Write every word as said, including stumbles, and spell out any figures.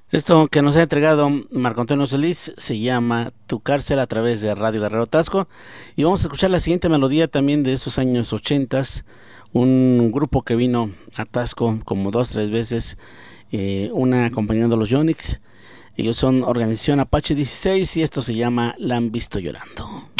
Esto que nos ha entregado Marco Antonio Solís se llama Tu cárcel a través de Radio Guerrero Tasco. Y vamos a escuchar la siguiente melodía también de esos años ochentas. Un grupo que vino a Tasco como dos, tres veces, eh, una acompañando a los Yonix. Ellos son Organización Apache dieciséis y esto se llama La han visto llorando.